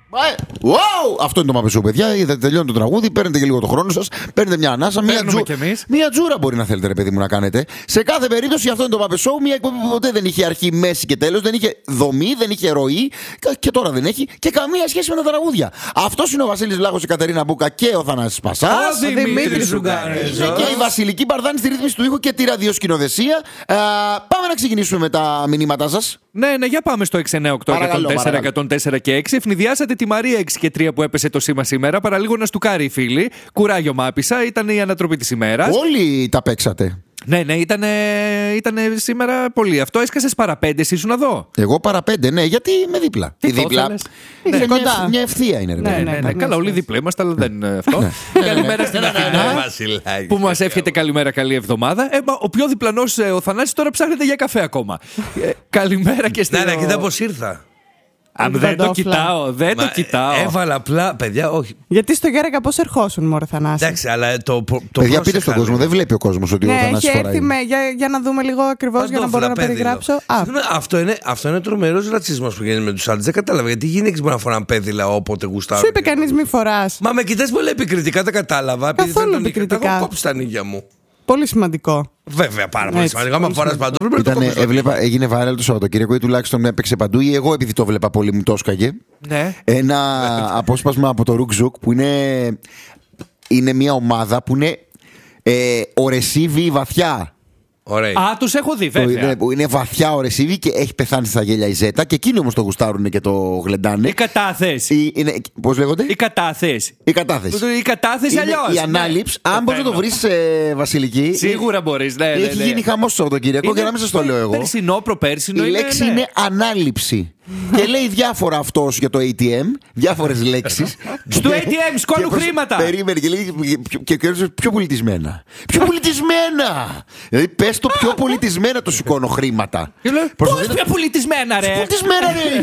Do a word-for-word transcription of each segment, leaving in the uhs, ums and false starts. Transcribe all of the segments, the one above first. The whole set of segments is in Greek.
Wow! Αυτό είναι το Muppet Show, παιδιά. Είδατε, τελειώνει το τραγούδι, παίρνετε και λίγο το χρόνο σας, παίρνετε μια ανάσα, μια, τζου... μια τζούρα μπορεί να θέλετε, ρε παιδί μου, να κάνετε. Σε κάθε περίπτωση, αυτό είναι το Muppet Show. Μια εκπομπή που ποτέ δεν είχε αρχή, μέση και τέλος, δεν είχε δομή, δεν είχε ροή και τώρα δεν έχει και καμία σχέση με τα τραγούδια. Αυτό είναι ο Βασίλης Βλάχος, η Κατερίνα Μπούκα και ο Θανάσης Πασάς. Ο Δημήτρης Ζουγκάρης. Και η Βασιλική Μπαρδάνη στη ρύθμιση του ήχου και τη ραδιοσκηνοθεσία. Πάμε να ξεκινήσουμε με τα μηνύματά σας. Ναι, ναι, για πάμε στο έξι εννιά οκτώ εκατόν τέσσερα εκατόν τέσσερα και έξι. Ευνηδιάσατε τη Μαρία έξι και τρία που έπεσε το σήμα σήμερα. Παραλίγο να στουκάρει η φίλη. Κουράγιο μάπησα, ήταν η ανατροπή της ημέρας. Όλοι τα παίξατε. Ναι, ναι, ήταν ήτανε σήμερα πολύ. Αυτό έσκασες παραπέντε, εσύ ήσουν εδώ. Εγώ παραπέντε, ναι, γιατί είμαι δίπλα. Τι δίπλα. Είναι ναι, μια, ευ... μια ευθεία είναι, ρε. Ναι, ναι, ναι, ναι. Καλά, όλοι δίπλα είμαστε, αλλά δεν είναι αυτό. Καλημέρα στην Αθηνά, που μας εύχεται καλημέρα, καλή εβδομάδα. Ε, μα, ο πιο διπλανός, ο Θανάσης, τώρα ψάχνεται για καφέ ακόμα. Ε, καλημέρα και στην. Ναι, ναι, κοίτα πώς ήρθα. Αν δεν το κοιτάω, δεν το κοιτάω. Έβαλα απλά, παιδιά, όχι. Γιατί στο Γέραγα πώς ερχόσουν, μωρέ Θανάση. Εντάξει, αλλά το. το παιδιά, πείτε στον κόσμο, δεν βλέπει ο κόσμος ότι ναι, ο Θανάσης έχει φοράει. έρθει με, για, για να δούμε λίγο ακριβώς, για να μπορώ να περιγράψω. Α. Αυτό είναι, αυτό είναι τρομερός ρατσισμός που γίνεται με τους άντρες. Δεν κατάλαβα γιατί οι γυναίκες μπορούν να φοράνε πέδιλα όποτε γουστάρουν. Σου είπε κανείς μη φοράς. Μα με κοιτάς πολύ επικριτικά, τα κατάλαβα. Καθόλου επικριτικά. Εγώ κόψω τα νύχια μου. Πολύ σημαντικό. Βέβαια, πάρα πολύ σημαντικό. Άμα φοράς παντού. Ήτανε, έβλεπα, έγινε viral το Σαββατοκύριακο ή τουλάχιστον με έπαιξε παντού, ή εγώ επειδή το βλέπα πολύ μου το έσκαγε. Ναι. Ένα απόσπασμα από το Ρουκζουκ που είναι, είναι μια ομάδα που είναι ε, ορεσίβη βαθιά. Ωραία. Α, τους έχω δει, βέβαια. Είναι, είναι βαθιά ορεσίβη και έχει πεθάνει στα γέλια η Ζέτα. Και εκείνοι όμως το γουστάρουν και το γλεντάνε. Η κατάθεση. Πώς λέγονται? Η κατάθεση. Η κατάθεση. Η κατάθεση αλλιώς. Η ανάληψη. Ναι. Αν μπορείς να το βρεις, ε, Βασιλική. Σίγουρα μπορείς. Ναι, έχει ναι, ναι. γίνει χαμός το Σαββατοκύριακο και να μην σας το λέω εγώ. Περσινό, προπέρσινο. Η είναι, λέξη ναι. είναι ανάληψη. Και λέει διάφορα αυτός για το έι τι εμ, διάφορες λέξεις. Στο έι τι εμ, σκόλου προς... χρήματα. Περίμενε και λέει και πιο, πιο πολιτισμένα. Πιο πολιτισμένα! Δηλαδή πες το πιο πολιτισμένα, το σηκώνω χρήματα. Πώς πιο πολιτισμένα, ρε! Πολιτισμένα, ρε!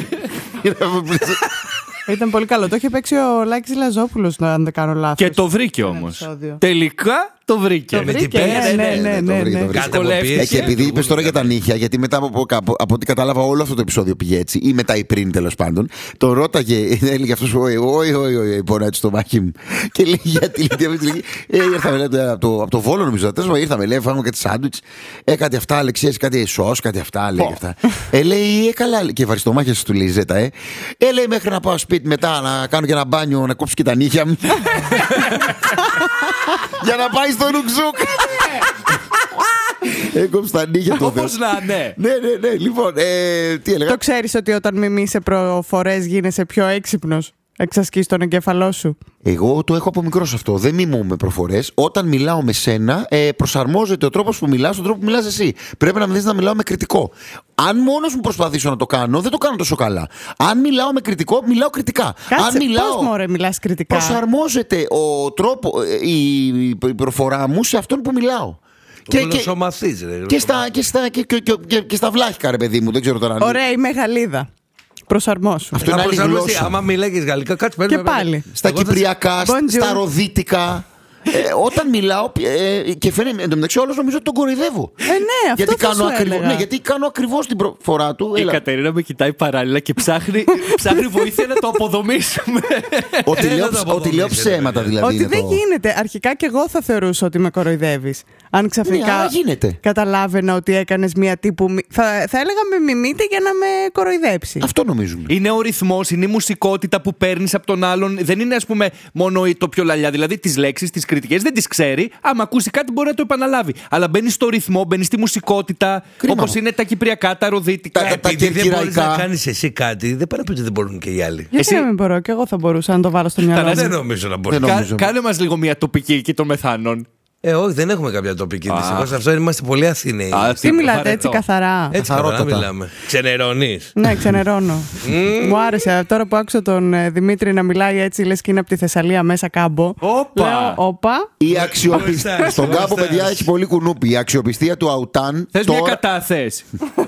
Ήταν πολύ καλό. Το είχε παίξει ο Λάκης Λαζόπουλος, αν δεν κάνω λάθος. Και το βρήκε όμως. Τελικά το βρήκε. Το βρήκε, ναι, ναι, ναι, ναι. Και επειδή είπες τώρα για τα νύχια, γιατί μετά από, από, από ό,τι κατάλαβα όλο αυτό το επεισόδιο πήγε έτσι, ή μετά ή πριν τέλος πάντων, τον ρώταγε, έλεγε αυτός, όχι, όχι, όχι, πονά έτσι στο μάχη μου. Και λέει, γιατί, λέει, ήρθαμε από το Βόλο νομίζω, ήρθαμε, λέει, φάμε κάτι σάντουιτς, ε, κάτι αυτά, Αλεξίας, κάτι σως, κάτι αυτά, λέει, αυτά. Ε, λέει, ε, καλά, και βαριστομάχες του λέει, Ζέτα, ε. Ε, λέει, μέχρι να πάω σπίτι μετά να κάνω και ένα μπάνιο, να κόψω και τα νύχια μου. Για να πάει στο Ρουκζουκ. Έκοψε τα νύχια του. Όπως να, ναι. Ναι, ναι, ναι. Λοιπόν, ε, τι έλεγα. Το ξέρεις ότι όταν μιμείσαι προφορές γίνεσαι πιο έξυπνος? Εξασκείς τον εγκέφαλό σου. Εγώ το έχω από μικρός αυτό. Δεν μιμούμαι προφορές. Όταν μιλάω με σένα, ε, προσαρμόζεται ο τρόπος που μιλάς στον τρόπο που μιλάς εσύ. Πρέπει να μιλάς να μιλάω με κριτικό. Αν μόνος μου προσπαθήσω να το κάνω, δεν το κάνω τόσο καλά. Αν μιλάω με κριτικό, μιλάω κριτικά. Κάτσε, Αν μιλάω, πώς μωρέ μιλάς κριτικά? Προσαρμόζεται ο τρόπο, η, η προφορά μου σε αυτόν που μιλάω. Και, και, σωμαθείς, ρε, και, στα, και, στα, και, και, και, και στα βλάχικα, ρε παιδί μου, δεν ξέρω τώρα. Ωραία, είμαι Γαλλίδα. Προσαρμόσου. Αυτό είναι άλλη γλώσσα. Άμα μιλάγεις γαλλικά, κάτσε πέρα. Και πάλι. Στα κυπριακά, στα ροδίτικα. Ε, όταν μιλάω ε, και φαίνεται εντωμεταξύ όλος νομίζω ότι τον κοροϊδεύω. Ε, ναι, αυτό γιατί θα κάνω σου ακριβώς, έλεγα. ναι, γιατί κάνω ακριβώς την προφορά του. Η Έλα. Κατερίνα με κοιτάει παράλληλα και ψάχνει, ψάχνει βοήθεια να το αποδομήσουμε. Ότι λέω, ότι λέω ψέματα δηλαδή. Ότι δεν το... γίνεται. Αρχικά και εγώ θα θεωρούσα ότι με κοροϊδεύεις. Αν ξαφνικά ναι, γίνεται. καταλάβαινα ότι έκανες μία τύπου. Θα, θα έλεγα με μιμείτε για να με κοροϊδέψει. Αυτό νομίζουμε. Είναι ο ρυθμός, είναι η μουσικότητα που παίρνεις από τον άλλον. Δεν είναι, ας πούμε, μόνο το πιο λαλιά. Δηλαδή τις λέξεις, τις κριτικές δεν τις ξέρει. Άμα ακούσει κάτι μπορεί να το επαναλάβει. Αλλά μπαίνει στο ρυθμό, μπαίνει στη μουσικότητα. Όπως είναι τα κυπριακά, τα ροδίτικα. Τα, τα, τα επειδή δεν μπορείς να κάνεις εσύ κάτι, δεν πάει να πει ότι δεν μπορούν και οι άλλοι. Γιατί να μην μπορώ, και εγώ θα μπορούσα να το βάλω στο μυαλό μου. Δεν νομίζω να μπορεί. Κα, κάνε μας λίγο μια τοπική εκεί των μεθάνων. Ε, όχι, δεν έχουμε κάποια τοπική δυστυχώς. Αυτό είμαστε πολύ Αθηναίοι. Τι μιλάτε έτσι καθαρά? Έτσι καθαρά μιλάμε. Ξενερώνεις? Ναι, ξενερώνω. Μου άρεσε τώρα που άκουσα τον ε, Δημήτρη να μιλάει έτσι, λες και είναι από τη Θεσσαλία μέσα κάμπο. Όπα! Όπα. Η αξιοπιστία. Στον κάμπο, παιδιά, έχει πολύ κουνούπι. Η αξιοπιστία του Αουτάν. Θες μια κατάθεση?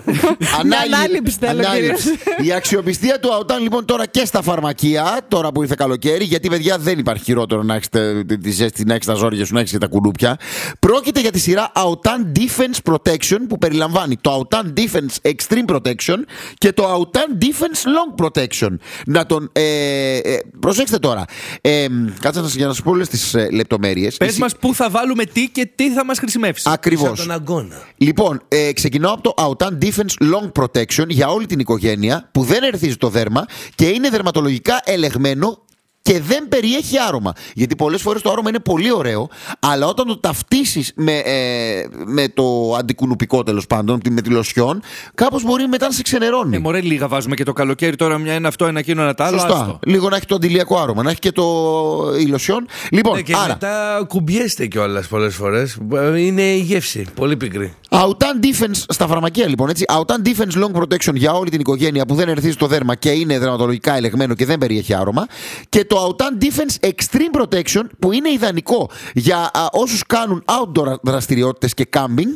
ανάληψη θέλω, ανάληψη. Η αξιοπιστία του Αουτάν λοιπόν τώρα και στα φαρμακεία, τώρα που ήρθε καλοκαίρι, γιατί παιδιά δεν υπάρχει χειρότερο να έχετε τη ζέστη, να έχεις τα ζόρια σου, να έχεις και τα κουνούπια. Πρόκειται για τη σειρά Aotan Defense Protection που περιλαμβάνει το Aotan Defense Extreme Protection και το Aotan Defense Long Protection. Να τον. Ε, ε, προσέξτε τώρα. Ε, κάτσε για να σας πω όλες τις ε, λεπτομέρειες. Πες μας πού θα βάλουμε τι και τι θα μας χρησιμεύσει. Ακριβώς. Λοιπόν, ε, ξεκινάω από το Aotan Defense Long Protection για όλη την οικογένεια που δεν ερθίζει το δέρμα και είναι δερματολογικά ελεγμένο και δεν περιέχει άρωμα. Γιατί πολλές φορές το άρωμα είναι πολύ ωραίο, αλλά όταν το ταυτίσεις με, ε, με το αντικουνουπικό τέλος πάντων, με τη λοσιόν, κάπως μπορεί μετά να σε ξενερώνει. Ε, μωρέ, λίγα βάζουμε και το καλοκαίρι τώρα, μια ένα αυτό, ένα εκείνο, ένα τ' άλλο. Σωστά. Άστο. Λίγο να έχει το αντιλιακό άρωμα, να έχει και το η λοσιόν. Λοιπόν, ναι, και άρα. μετά κουμπιέστε κιόλας πολλές φορές. Είναι η γεύση, πολύ πικρή. Aotan Defense στα φαρμακεία λοιπόν, έτσι. Aotan Defense Long Protection για όλη την οικογένεια που δεν ερθίζει το δέρμα και είναι δερματολογικά ελεγμένο και δεν περιέχει άρωμα. Και το Aotan Defense Extreme Protection που είναι ιδανικό για α, όσους κάνουν outdoor δραστηριότητες και camping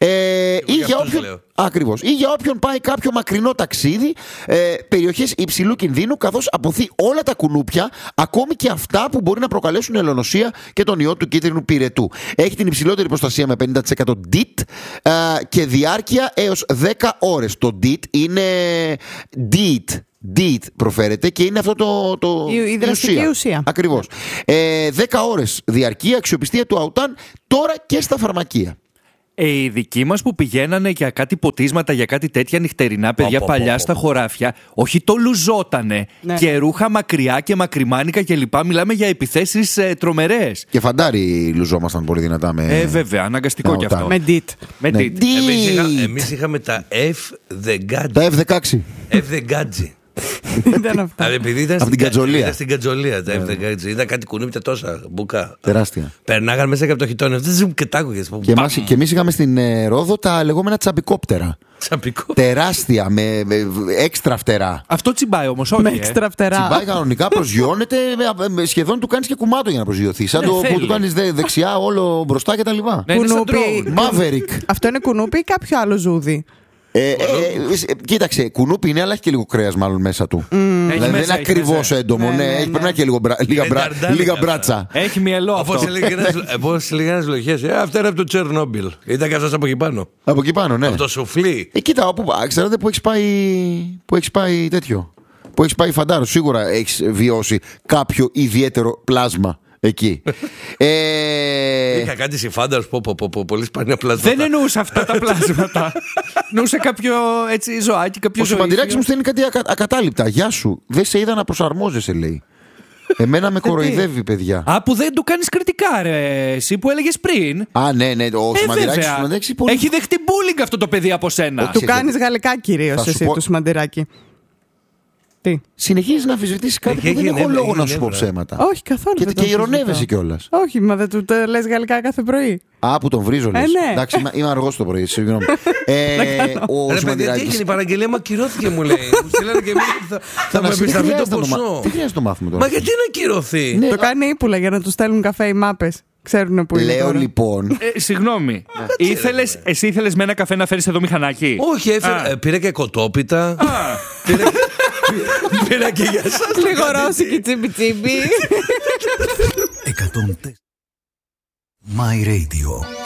ε, ή, για όποιον, ακριβώς, ή για όποιον πάει κάποιο μακρινό ταξίδι, ε, περιοχές υψηλού κινδύνου, καθώς αποθεί όλα τα κουνούπια, ακόμη και αυτά που μπορεί να προκαλέσουν ελονοσία και τον ιό του κίτρινου πυρετού. Έχει την υψηλότερη προστασία με πενήντα τοις εκατό ντι άι τι ε, και διάρκεια έως δέκα ώρες. Το ντι άι τι είναι ντι άι τι. ντι άι τι προφέρεται και είναι αυτό το. το η, η δραστική ουσία. ουσία. Ακριβώς. Ε, δέκα ώρες διαρκεία, αξιοπιστία του Aotan τώρα και στα φαρμακεία. Ε, οι δικοί μας που πηγαίνανε για κάτι ποτίσματα, για κάτι τέτοια νυχτερινά, παιδιά, πω, παλιά πω, πω. στα χωράφια, όχι το λουζότανε. Ναι. Και ρούχα μακριά και μακριμάνικα κλπ. Μιλάμε για επιθέσεις ε, τρομερές. Και φαντάρι λουζόμασταν πολύ δυνατά με. Ε, βέβαια, αναγκαστικό με κι Aotan. αυτό. Με ντίτ. Με Ναι. ντίτ. Ντίτ. Εμείς, είχα, εμείς είχαμε τα F The Τα Gadget. εφ δεκαέξι. F The Gadget. Ήταν αυτά. Αλλά επειδή ήταν Απ' στην την Κατζολία. Ήταν στην Κατζολία τα F The Gadget. Ήταν κάτι κουνούπια τόσα μπουκά. Τεράστια. Περνάγαν μέσα και από το χιτόνι. Δεν ζουν και τ' άκουγες. Και, εμάς, και εμείς είχαμε στην ε, Ρόδο τα λεγόμενα τσαμπικόπτερα. Τσαπικό. Τεράστια, με, με έξτρα φτερά. Αυτό τσιμπάει όμως, όχι. Με ε. έξτρα φτερά. Τσιμπάει κανονικά, προσγειώνεται, με- με- σχεδόν του κάνεις και κουμάτο για να προσγειωθεί. Σαν Ναι, το που θέλει. του κάνεις δε- δεξιά όλο μπροστά κτλ. Ναι, είναι σαν Κουνούπι. drone. Maverick. Αυτό είναι κουνούπι ή κάποιο άλλο ζούδι. Ε, ε, ε, κοίταξε, κουνούπι είναι, αλλά έχει και λίγο κρέας μάλλον μέσα του. Έχει Δηλαδή δεν μέσα, είναι έχει ακριβώς μέσα. έντομο, Ναι, ναι, ναι, έχει ναι. πρέπει να έχει και λίγο μπρα- λίγα, Είναι μπρα- νταρντάλικα λίγα αυτά. μπράτσα. Έχει μυελό Όπως αυτό. έλεγε ένας- όπως έλεγε ένας λογιές. Ε, αυτά είναι από το Τσέρνομπιλ. Ήταν και αυτός από εκεί πάνω. Από εκεί πάνω, ναι. Από το σουφλί. Ε, κοίτα, όπου, α, ξέρετε που έχεις πάει, που έχεις πάει τέτοιο. Που έχεις πάει φαντάρο, σίγουρα έχεις βιώσει κάποιο ιδιαίτερο πλάσμα εκεί. ε, Είχα κάτι συμφάνταρος. Πω, πω, πω, πω, πολύ σπάνια πλάσματα. Δεν εννοούσα αυτά τα πλάσματα. Εννοούσα κάποιο έτσι ζωάκι, κάποιο ο Σιμαντηράκης ζωήφιο. μου στέλνει κάτι ακα, ακατάληπτα. Γεια σου. Δεν σε είδα να προσαρμόζεσαι, λέει. Εμένα με κοροϊδεύει, παιδιά. Α, που δεν το κάνεις κριτικά, ρε. Εσύ που έλεγες πριν. Α, ναι, ναι. Ο Ε, Σιμαντηράκης βέβαια. σου συναντέξει πολύ. Έχει δεχτεί bullying αυτό το παιδί από σένα. Του κάνεις γαλλικά κυρίως Θα σου εσύ πω- του Σιμαντηράκη. Τι. Συνεχίζει να αμφισβητήσει κάτι Έχει- που δεν έχει έχω νεύρα, λόγο έχει να σου πω νεύρα. ψέματα. Όχι καθόλου. Και, δεν και τον ηρωνεύεσαι συζητάω. κιόλα. Όχι, μα δεν του το λες γαλλικά κάθε πρωί. Α, που τον βρίζω, λες. Ε, ναι. Εντάξει, είμαι, είμαι αργός το πρωί, συγγνώμη. ε, ο Ρε παιδιά, τι Σιμαντηράκης. έγινε, η παραγγελία μου ακυρώθηκε, μου λέει. Μου στείλανε και εμείς θα, θα μου Δεν επιστραφεί το χρειάζεται να το μά- ποσό. Τι χρειάζεται να το μάθουμε τώρα. Μα γιατί να ακυρωθεί. Ναι, Το κάνει ύπουλα για να του στέλνουν καφέ οι μάπες. Ξέρουν που είναι. Λέω τώρα. λοιπόν. Ε, συγγνώμη. Ήθελες, εσύ ήθελες με ένα καφέ να φέρεις εδώ μηχανάκι. Όχι, έφερε, Α. ε, πήρα και κοτόπιτα. Πήρα, πήρα και για εσάς. Λίγο ρώσικη τσίμπι τσίμπι. εκατόν τέσσερα My Radio.